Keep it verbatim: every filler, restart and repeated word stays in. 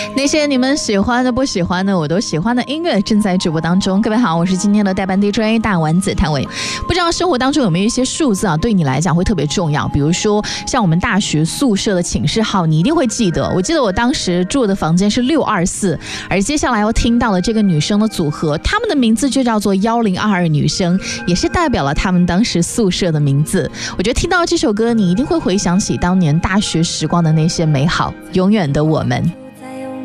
那些你们喜欢的不喜欢的我都喜欢的音乐正在直播当中。各位好，我是今天的代班 D J 大丸子谭伟。不知道生活当中有没有一些数字啊，对你来讲会特别重要，比如说像我们大学宿舍的寝室号，你一定会记得。我记得我当时住的房间是六二四，而接下来要听到的这个女生的组合，她们的名字就叫做一零二二女生，也是代表了她们当时宿舍的名字。我觉得听到这首歌，你一定会回想起当年大学时光的那些美好，永远的我们。